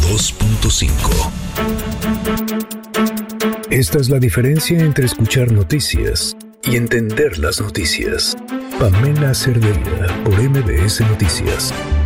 92.5. Esta es la diferencia entre escuchar noticias y entender las noticias. Pamela Cerdeira, por MBS Noticias.